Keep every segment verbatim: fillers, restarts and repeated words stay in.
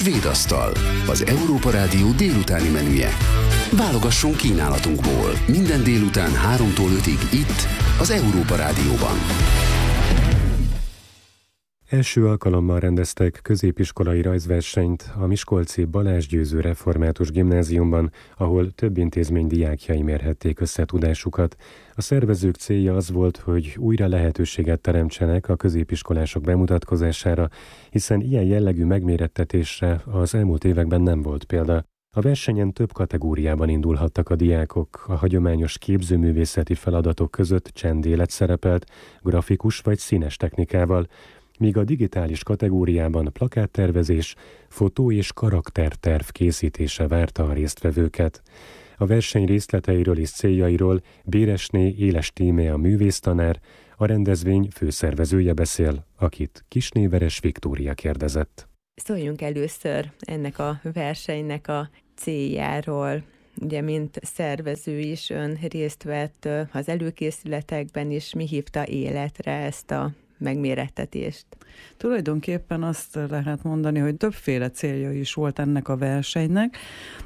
Svédasztal, az Európa Rádió délutáni menüje. Válogassunk kínálatunkból minden délután háromtól ötig itt, az Európa Rádióban. Első alkalommal rendeztek középiskolai rajzversenyt a miskolci Balázs Győző Református Gimnáziumban, ahol több intézmény diákjai mérhették össze tudásukat. A szervezők célja az volt, hogy újra lehetőséget teremtsenek a középiskolások bemutatkozására, hiszen ilyen jellegű megmérettetésre az elmúlt években nem volt példa. A versenyen több kategóriában indulhattak a diákok, a hagyományos képzőművészeti feladatok között csendélet szerepelt, grafikus vagy színes technikával, míg a digitális kategóriában plakáttervezés, fotó- és karakterterv készítése várta a résztvevőket. A verseny részleteiről és céljairól Béresné Éles Tíme a művésztanár, a rendezvény főszervezője beszél, akit Kisnéveres Viktória kérdezett. Szóljunk először ennek a versenynek a céljáról. Ugye, mint szervező is ön részt vett az előkészületekben is, mi hívta életre ezt a megmérettetést? Tulajdonképpen azt lehet mondani, hogy többféle célja is volt ennek a versenynek.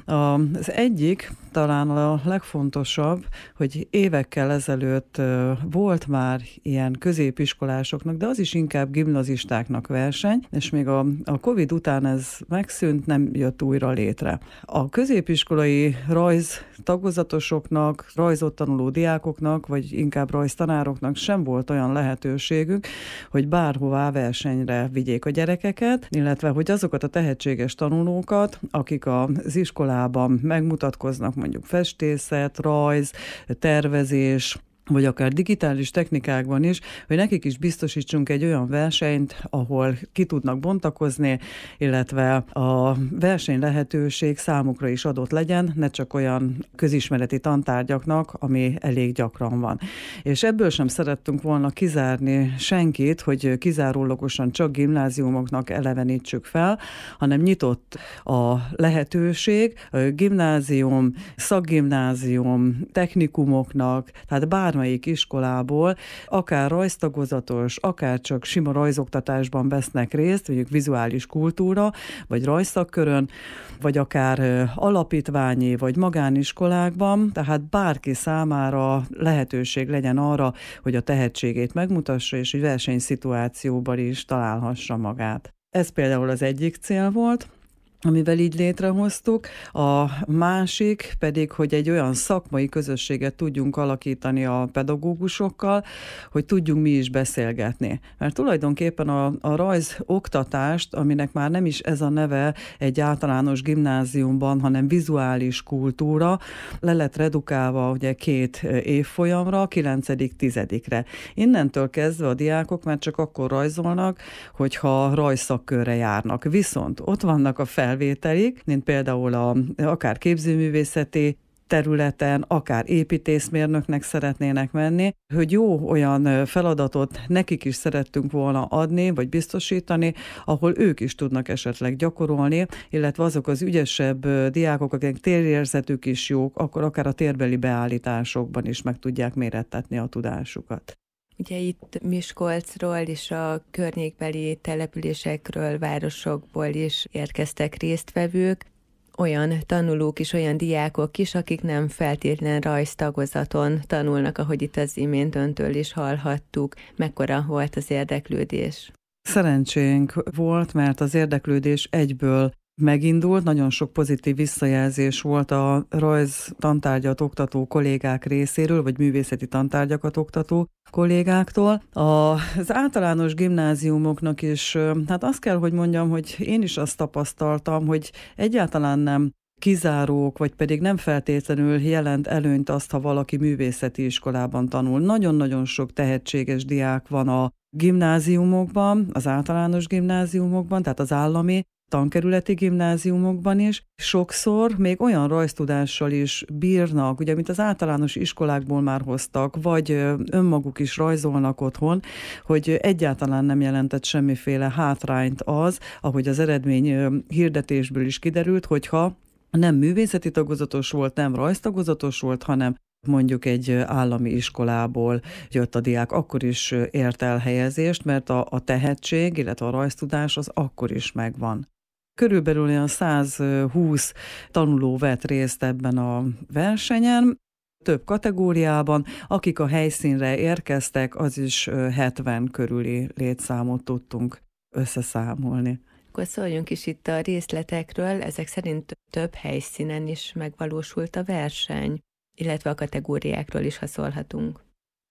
Az egyik, talán a legfontosabb, hogy évekkel ezelőtt volt már ilyen középiskolásoknak, de az is inkább gimnazistáknak verseny, és még a, a Covid után ez megszűnt, nem jött újra létre. A középiskolai rajz tagozatosoknak, rajzot tanuló diákoknak, vagy inkább rajztanároknak sem volt olyan lehetőségük, hogy bárhová versenyre vigyék a gyerekeket, illetve hogy azokat a tehetséges tanulókat, akik az iskolában megmutatkoznak, mondjuk festészet, rajz, tervezés, vagy akár digitális technikákban is, hogy nekik is biztosítsunk egy olyan versenyt, ahol ki tudnak bontakozni, illetve a verseny lehetőség számukra is adott legyen, ne csak olyan közismereti tantárgyaknak, ami elég gyakran van. És ebből sem szerettünk volna kizárni senkit, hogy kizárólagosan csak gimnáziumoknak elevenítsük fel, hanem nyitott a lehetőség, a gimnázium, szakgimnázium, technikumoknak, tehát bármely melyik iskolából, akár rajztagozatos, akár csak sima rajzoktatásban vesznek részt, mondjuk vizuális kultúra, vagy rajzszakkörön, vagy akár alapítványi, vagy magániskolákban, tehát bárki számára lehetőség legyen arra, hogy a tehetségét megmutassa, és hogy versenyszituációban is találhassa magát. Ez például az egyik cél volt, amivel így létrehoztuk. A másik pedig, hogy egy olyan szakmai közösséget tudjunk alakítani a pedagógusokkal, hogy tudjunk mi is beszélgetni. Mert tulajdonképpen a, a rajz oktatást, aminek már nem is ez a neve egy általános gimnáziumban, hanem vizuális kultúra, le lett redukálva ugye két évfolyamra, kilencedik tizedikre. Innentől kezdve a diákok már csak akkor rajzolnak, hogyha rajzszakkörre járnak. Viszont ott vannak a fel felvételik, mint például a, akár képzőművészeti területen, akár építészmérnöknek szeretnének menni, hogy jó olyan feladatot nekik is szerettünk volna adni, vagy biztosítani, ahol ők is tudnak esetleg gyakorolni, illetve azok az ügyesebb diákok, akik térérzetük is jók, akkor akár a térbeli beállításokban is meg tudják mérettetni a tudásukat. Ugye itt Miskolcról és a környékbeli településekről, városokból is érkeztek résztvevők, olyan tanulók is, olyan diákok is, akik nem feltétlen rajztagozaton tanulnak, ahogy itt az imént öntől is hallhattuk. Mekkora volt az érdeklődés? Szerencsénk volt, mert az érdeklődés egyből megindult, nagyon sok pozitív visszajelzés volt a rajz tantárgyat oktató kollégák részéről, vagy művészeti tantárgyakat oktató kollégáktól. Az általános gimnáziumoknak is, hát azt kell, hogy mondjam, hogy én is azt tapasztaltam, hogy egyáltalán nem kizárók, vagy pedig nem feltétlenül jelent előnyt azt, ha valaki művészeti iskolában tanul. Nagyon-nagyon sok tehetséges diák van a gimnáziumokban, az általános gimnáziumokban, tehát az állami tankerületi gimnáziumokban is, sokszor még olyan rajztudással is bírnak, ugye, mint az általános iskolákból már hoztak, vagy önmaguk is rajzolnak otthon, hogy egyáltalán nem jelentett semmiféle hátrányt az, ahogy az eredmény hirdetésből is kiderült, hogyha nem művészeti tagozatos volt, nem rajztagozatos volt, hanem mondjuk egy állami iskolából jött a diák, akkor is ért el helyezést, mert a, a tehetség, illetve a rajztudás az akkor is megvan. Körülbelül olyan százhúsz tanuló vett részt ebben a versenyen, több kategóriában, akik a helyszínre érkeztek, az is hetven körüli létszámot tudtunk összeszámolni. Akkor szóljunk is itt a részletekről, ezek szerint több helyszínen is megvalósult a verseny, illetve a kategóriákról is, ha szólhatunk.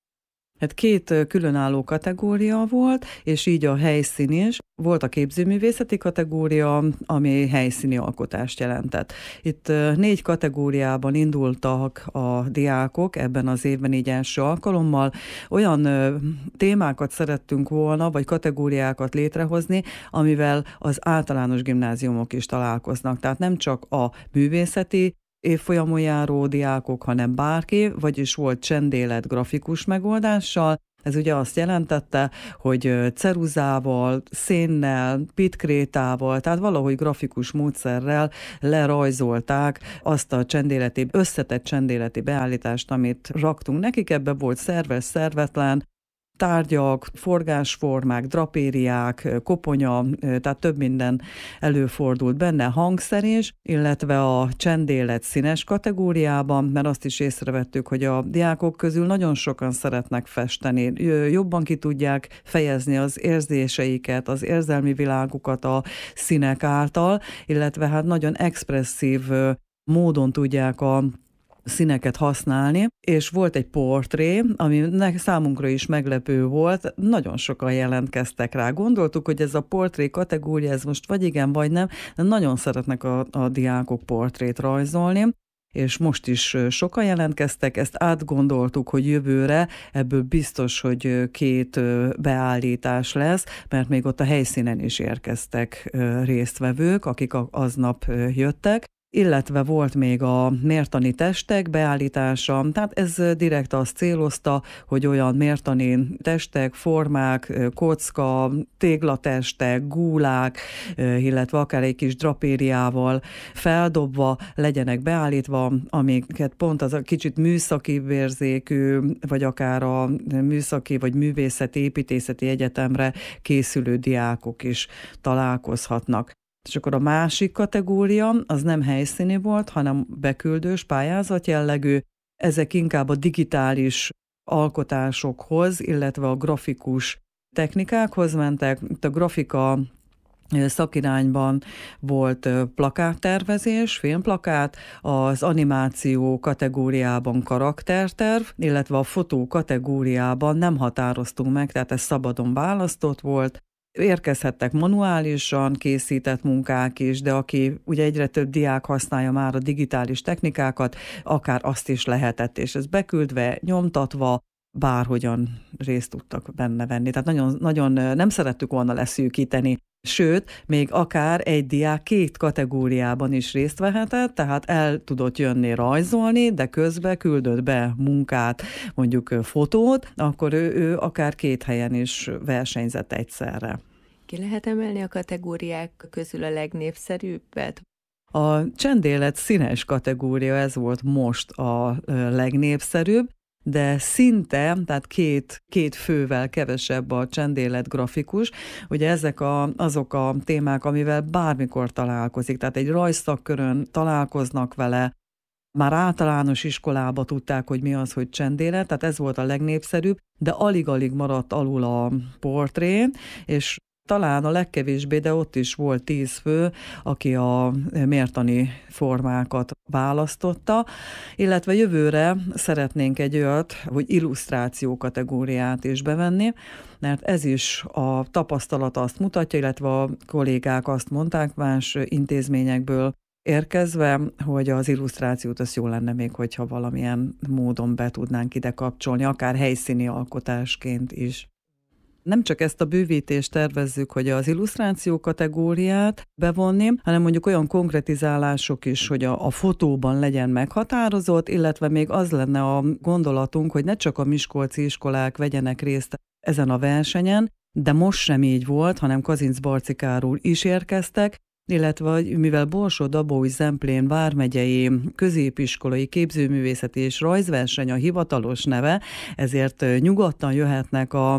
Hát két különálló kategória volt, és így a helyszín is. Volt a képzőművészeti kategória, ami helyszíni alkotást jelentett. Itt négy kategóriában indultak a diákok ebben az évben így első alkalommal. Olyan témákat szerettünk volna, vagy kategóriákat létrehozni, amivel az általános gimnáziumok is találkoznak. Tehát nem csak a művészeti évfolyamon járó diákok, hanem bárki, vagyis volt csendélet grafikus megoldással. Ez ugye azt jelentette, hogy ceruzával, szénnel, pitkrétával, tehát valahogy grafikus módszerrel lerajzolták azt a csendéleti, összetett csendéleti beállítást, amit raktunk nekik. Ebbe volt szerves, szervetlen, tárgyak, forgásformák, drapériák, koponya, tehát több minden előfordult benne, hangszer is, illetve a csendélet színes kategóriában, mert azt is észrevettük, hogy a diákok közül nagyon sokan szeretnek festeni, jobban ki tudják fejezni az érzéseiket, az érzelmi világukat a színek által, illetve hát nagyon expresszív módon tudják a színeket használni, és volt egy portré, ami számunkra is meglepő volt, nagyon sokan jelentkeztek rá. Gondoltuk, hogy ez a portré kategória, ez most vagy igen, vagy nem, de nagyon szeretnek a, a diákok portrét rajzolni, és most is sokan jelentkeztek, ezt átgondoltuk, hogy jövőre ebből biztos, hogy két beállítás lesz, mert még ott a helyszínen is érkeztek résztvevők, akik aznap jöttek, illetve volt még a mértani testek beállítása, tehát ez direkt azt célozta, hogy olyan mértani testek, formák, kocka, téglatestek, gúlák, illetve akár egy kis drapériával feldobva legyenek beállítva, amiket pont az a kicsit műszaki érzékű, vagy akár a műszaki vagy művészeti, építészeti egyetemre készülő diákok is találkozhatnak. És akkor a másik kategória az nem helyszíni volt, hanem beküldős, pályázat jellegű. Ezek inkább a digitális alkotásokhoz, illetve a grafikus technikákhoz mentek. Itt a grafika szakirányban volt plakáttervezés, filmplakát, az animáció kategóriában karakterterv, illetve a fotó kategóriában nem határoztunk meg, tehát ez szabadon választott volt. Érkezhettek manuálisan készített munkák is, de aki ugye egyre több diák használja már a digitális technikákat, akár azt is lehetett, és ez beküldve, nyomtatva, bárhogyan részt tudtak benne venni. Tehát nagyon, nagyon nem szerettük volna leszűkíteni. Sőt, még akár egy diák két kategóriában is részt vehetett, tehát el tudott jönni rajzolni, de közben küldött be munkát, mondjuk fotót, akkor ő, ő akár két helyen is versenyzett egyszerre. Ki lehet emelni a kategóriák közül a legnépszerűbbet? A csendélet színes kategória, ez volt most a legnépszerűbb, de szinte, tehát két, két fővel kevesebb a csendélet grafikus. Ugye ezek a, azok a témák, amivel bármikor találkozik, tehát egy rajzszakkörön találkoznak vele, már általános iskolába tudták, hogy mi az, hogy csendélet, tehát ez volt a legnépszerűbb, de alig-alig maradt alul a portré, és talán a legkevésbé, de ott is volt tíz fő, aki a mértani formákat választotta, illetve jövőre szeretnénk egy olyat, hogy illusztráció kategóriát is bevenni, mert ez is a tapasztalat azt mutatja, illetve a kollégák azt mondták más intézményekből érkezve, hogy az illusztrációt az jó lenne még, hogyha valamilyen módon be tudnánk ide kapcsolni, akár helyszíni alkotásként is. Nem csak ezt a bővítést tervezzük, hogy az illusztráció kategóriát bevonni, hanem mondjuk olyan konkretizálások is, hogy a, a fotóban legyen meghatározott, illetve még az lenne a gondolatunk, hogy ne csak a miskolci iskolák vegyenek részt ezen a versenyen, de most sem így volt, hanem Kazincbarcikáról is érkeztek, illetve mivel Borsod-Abaúj-Zemplén vármegyei középiskolai képzőművészeti és rajzverseny a hivatalos neve, ezért nyugodtan jöhetnek a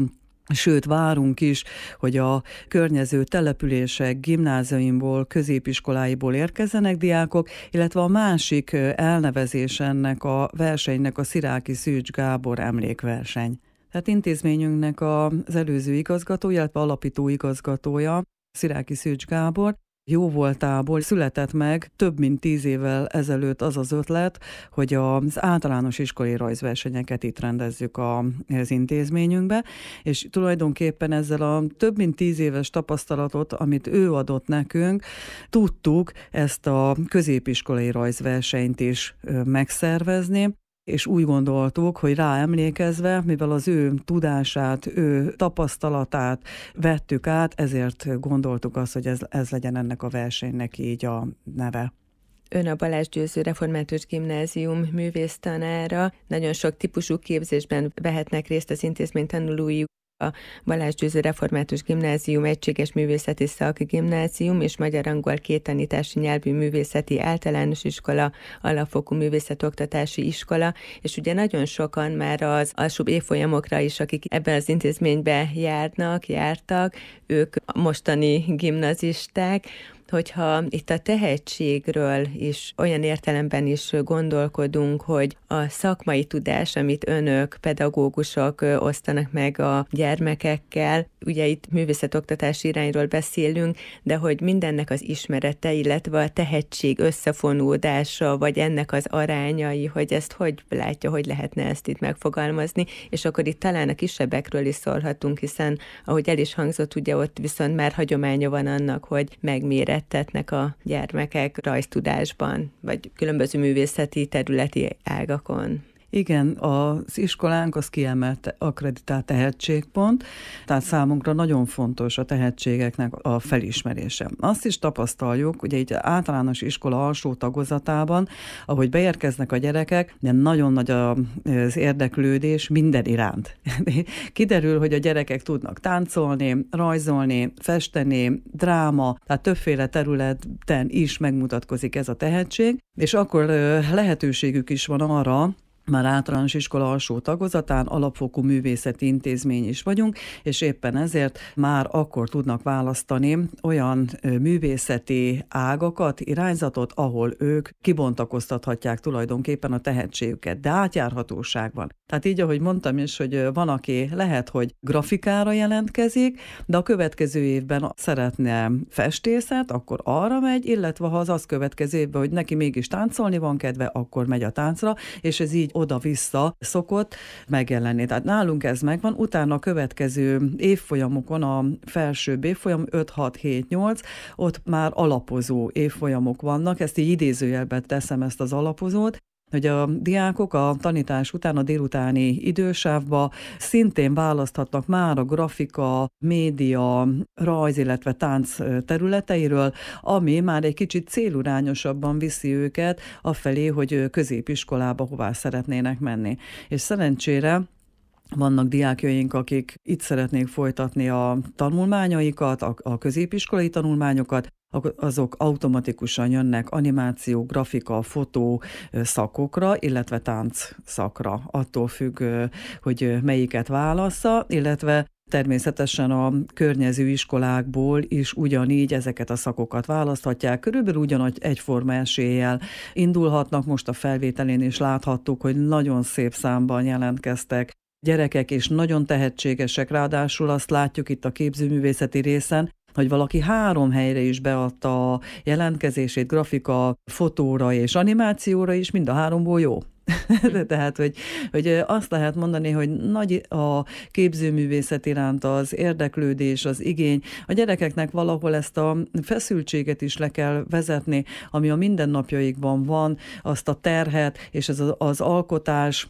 Sőt, várunk is, hogy a környező települések gimnáziumból, középiskoláiból érkezzenek diákok, illetve a másik elnevezés ennek a versenynek a Sziráky Szűcs Gábor emlékverseny. Tehát intézményünknek az előző igazgatója, illetve alapító igazgatója, Sziráky Szűcs Gábor, jó voltából született meg több mint tíz évvel ezelőtt az az ötlet, hogy az általános iskolai rajzversenyeket itt rendezzük az intézményünkbe, és tulajdonképpen ezzel a több mint tíz éves tapasztalatot, amit ő adott nekünk, tudtuk ezt a középiskolai rajzversenyt is megszervezni, és úgy gondoltuk, hogy rá emlékezve, mivel az ő tudását, ő tapasztalatát vettük át, ezért gondoltuk azt, hogy ez, ez legyen ennek a versenynek így a neve. Ön a Balázs Győző Református Gimnázium művésztanára, nagyon sok típusú képzésben vehetnek részt az intézmény tanulói. A Balázs Győző Református Gimnázium egységes művészeti szakgimnázium és magyar-angol két tanítási nyelvű művészeti általános iskola, alapfokú művészetoktatási iskola, és ugye nagyon sokan már az alsóbb évfolyamokra is, akik ebben az intézményben járnak, jártak, ők mostani gimnazisták, hogyha itt a tehetségről is olyan értelemben is gondolkodunk, hogy a szakmai tudás, amit önök, pedagógusok osztanak meg a gyermekekkel, ugye itt művészetoktatási irányról beszélünk, de hogy mindennek az ismerete, illetve a tehetség összefonódása, vagy ennek az arányai, hogy ezt hogy látja, hogy lehetne ezt itt megfogalmazni, és akkor itt talán a kisebbekről is szólhatunk, hiszen ahogy el is hangzott, ugye ott viszont már hagyománya van annak, hogy megméret tetnek a gyermekek rajztudásban, vagy különböző művészeti területi ágakon. Igen, az iskolánk az kiemelt akkreditált tehetségpont, tehát számunkra nagyon fontos a tehetségeknek a felismerése. Azt is tapasztaljuk, ugye így általános iskola alsó tagozatában, ahogy beérkeznek a gyerekek, de nagyon nagy az érdeklődés minden iránt. Kiderül, hogy a gyerekek tudnak táncolni, rajzolni, festeni, dráma, tehát többféle területen is megmutatkozik ez a tehetség, és akkor lehetőségük is van arra, már általános iskola alsó tagozatán alapfokú művészeti intézmény is vagyunk, és éppen ezért már akkor tudnak választani olyan művészeti ágakat, irányzatot, ahol ők kibontakoztathatják tulajdonképpen a tehetségüket, de átjárhatóság van. Tehát így, ahogy mondtam is, hogy van, aki lehet, hogy grafikára jelentkezik, de a következő évben szeretne festészet, akkor arra megy, illetve ha az az következő évben, hogy neki mégis táncolni van kedve, akkor megy a táncra, és ez így oda-vissza szokott megjelenni. Tehát nálunk ez megvan, utána a következő évfolyamokon, a felsőbb évfolyam öt, hat, hét, nyolc, ott már alapozó évfolyamok vannak, ezt így idézőjelben teszem ezt az alapozót, hogy a diákok a tanítás után a délutáni idősávba szintén választhatnak már a grafika, média, rajz, illetve tánc területeiről, ami már egy kicsit célirányosabban viszi őket afelé, hogy középiskolába hová szeretnének menni. És szerencsére vannak diákjaink, akik itt szeretnék folytatni a tanulmányaikat, a, a középiskolai tanulmányokat, azok automatikusan jönnek animáció, grafika, fotó szakokra, illetve tánc szakra, attól függ, hogy melyiket válassza, illetve természetesen a környező iskolákból is ugyanígy ezeket a szakokat választhatják. Körülbelül ugyanagy egyforma eséllyel indulhatnak, most a felvételén is láthattuk, hogy nagyon szép számban jelentkeztek gyerekek, és nagyon tehetségesek, ráadásul azt látjuk itt a képzőművészeti részen, hogy valaki három helyre is beadta a jelentkezését, grafika, fotóra és animációra is, mind a háromból jó. Tehát, hogy, hogy azt lehet mondani, hogy nagy a képzőművészet iránt az érdeklődés, az igény. A gyerekeknek valahol ezt a feszültséget is le kell vezetni, ami a mindennapjaikban van, azt a terhet, és ez az, az alkotás,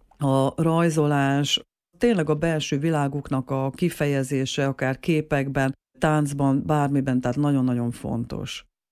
a rajzolás, tényleg a belső világuknak a kifejezése, akár képekben, táncban, bármiben, tehát nagyon-nagyon fontos.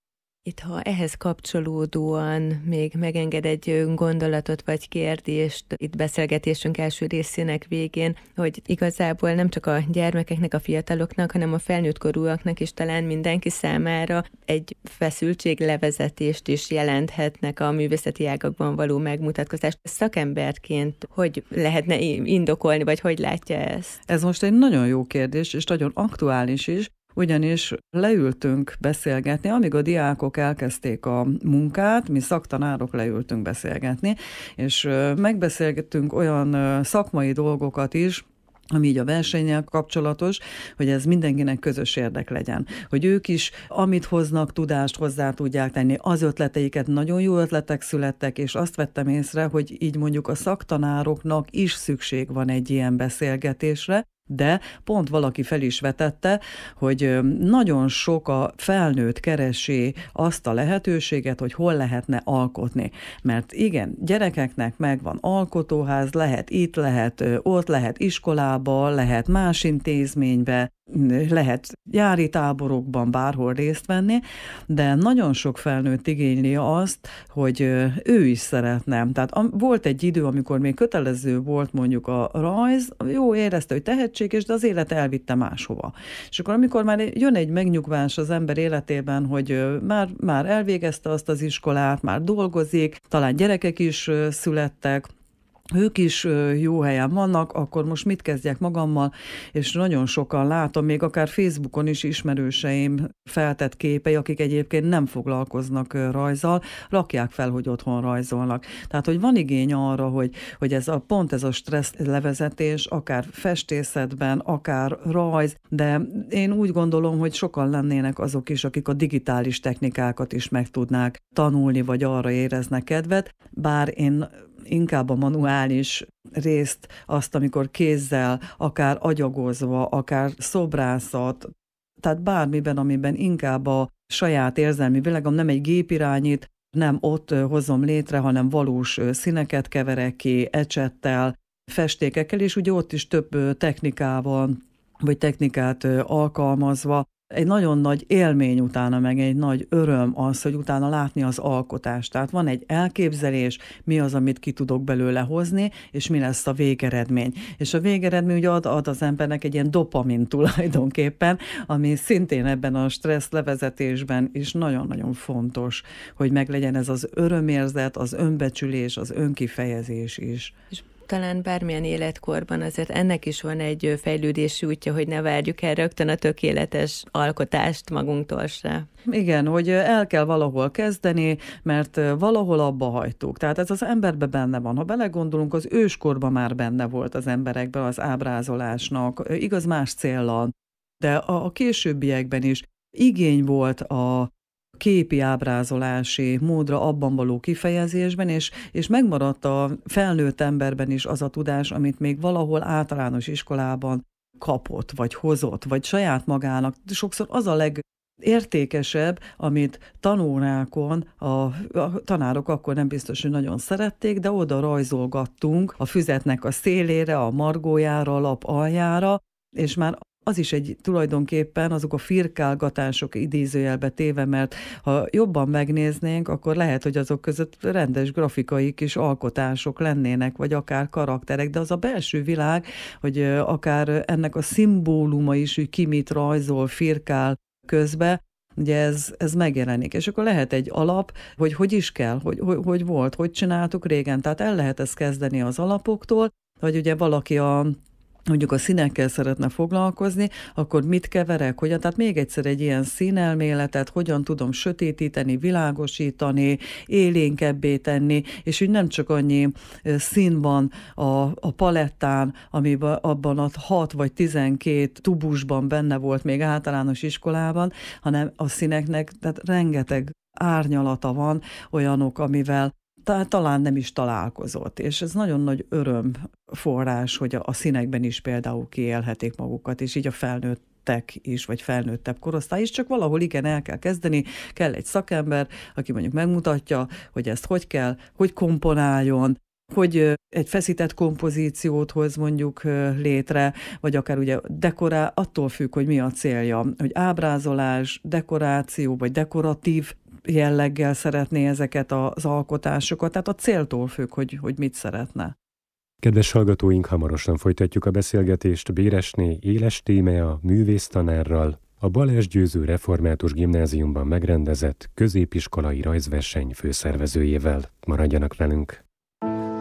Itt, ha ehhez kapcsolódóan még megenged egy gondolatot vagy kérdést itt beszélgetésünk első részének végén, hogy igazából nem csak a gyermekeknek, a fiataloknak, hanem a felnőtt korúaknak is talán mindenki számára egy feszültséglevezetést is jelenthetnek a művészeti ágakban való megmutatkozást. Szakemberként hogy lehetne indokolni, vagy hogy látja ezt? Ez most egy nagyon jó kérdés, és nagyon aktuális is, ugyanis leültünk beszélgetni, amíg a diákok elkezdték a munkát, mi szaktanárok leültünk beszélgetni, és megbeszélgettünk olyan szakmai dolgokat is, ami így a versennyel kapcsolatos, hogy ez mindenkinek közös érdek legyen. Hogy ők is, amit hoznak, tudást hozzá tudják tenni, az ötleteiket, nagyon jó ötletek születtek, és azt vettem észre, hogy így mondjuk a szaktanároknak is szükség van egy ilyen beszélgetésre, de pont valaki fel is vetette, hogy nagyon sok a felnőtt keresi azt a lehetőséget, hogy hol lehetne alkotni. Mert igen, gyerekeknek megvan alkotóház, lehet itt, lehet ott, lehet iskolába, lehet más intézménybe, lehet nyári táborokban bárhol részt venni, de nagyon sok felnőtt igényli azt, hogy ő is szeretne. Tehát volt egy idő, amikor még kötelező volt mondjuk a rajz, jó érezte, hogy tehetséges, de az élet elvitte máshova. És akkor amikor már jön egy megnyugvás az ember életében, hogy már, már elvégezte azt az iskolát, már dolgozik, talán gyerekek is születtek, ők is jó helyen vannak, akkor most mit kezdjek magammal, és nagyon sokan látom, még akár Facebookon is ismerőseim feltett képei, akik egyébként nem foglalkoznak rajzzal, rakják fel, hogy otthon rajzolnak. Tehát, hogy van igény arra, hogy, hogy ez a, pont ez a stressz levezetés, akár festészetben, akár rajz, de én úgy gondolom, hogy sokan lennének azok is, akik a digitális technikákat is meg tudnák tanulni, vagy arra éreznek kedvet, bár én inkább a manuális részt, azt, amikor kézzel, akár agyagozva, akár szobrászat, tehát bármiben, amiben inkább a saját érzelmi világom, nem egy gép irányít, nem ott hozom létre, hanem valós színeket keverek ki, ecsettel, festékekkel, és ugye ott is több technikával, vagy technikát alkalmazva, egy nagyon nagy élmény utána, meg egy nagy öröm az, hogy utána látni az alkotást. Tehát van egy elképzelés, mi az, amit ki tudok belőle hozni, és mi lesz a végeredmény. És a végeredmény ugye ad, ad az embernek egy ilyen dopamin tulajdonképpen, ami szintén ebben a stressz levezetésben is nagyon-nagyon fontos, hogy meglegyen ez az örömérzet, az önbecsülés, az önkifejezés is. És talán bármilyen életkorban azért ennek is van egy fejlődési útja, hogy ne várjuk el rögtön a tökéletes alkotást magunktól se. Igen, hogy el kell valahol kezdeni, mert valahol abba hagytuk. Tehát ez az emberben benne van. Ha belegondolunk, az őskorban már benne volt az emberekben az ábrázolásnak, igaz más céllal, de a későbbiekben is igény volt a képi ábrázolási módra abban való kifejezésben, és, és megmaradt a felnőtt emberben is az a tudás, amit még valahol általános iskolában kapott, vagy hozott, vagy saját magának. Sokszor az a legértékesebb, amit tanulnákon a, a tanárok akkor nem biztos, hogy nagyon szerették, de oda rajzolgattunk a füzetnek a szélére, a margójára, a lap aljára, és már az is egy tulajdonképpen azok a firkálgatások idézőjelbe téve, mert ha jobban megnéznénk, akkor lehet, hogy azok között rendes grafikai kis alkotások lennének, vagy akár karakterek, de az a belső világ, hogy akár ennek a szimbóluma is, hogy ki mit rajzol, firkál közbe, ugye ez, ez megjelenik. És akkor lehet egy alap, hogy hogy is kell, hogy, hogy, hogy volt, hogy csináltuk régen. Tehát el lehet ezt kezdeni az alapoktól, vagy ugye valaki a mondjuk a színekkel szeretne foglalkozni, akkor mit keverek, hogyan, tehát még egyszer egy ilyen színelméletet, hogyan tudom sötétíteni, világosítani, élénkebbé tenni, és úgy nem csak annyi szín van a, a palettán, amiben abban a hat vagy tizenkét tubusban benne volt még általános iskolában, hanem a színeknek, tehát rengeteg árnyalata van, olyanok, amivel tehát talán nem is találkozott, és ez nagyon nagy örömforrás, hogy a, a színekben is például kiélhetik magukat, és így a felnőttek is, vagy felnőttebb korosztály is, csak valahol igen, el kell kezdeni, kell egy szakember, aki mondjuk megmutatja, hogy ezt hogy kell, hogy komponáljon, hogy egy feszített kompozíciót hoz mondjuk létre, vagy akár ugye dekorál, attól függ, hogy mi a célja, hogy ábrázolás, dekoráció, vagy dekoratív jelleggel szeretné ezeket az alkotásokat, tehát a céltól függ, hogy, hogy mit szeretne. Kedves hallgatóink, hamarosan folytatjuk a beszélgetést Béresné Éles Tímea művésztanárral, a Balázs Győző Református Gimnáziumban megrendezett középiskolai rajzverseny főszervezőjével. Maradjanak velünk!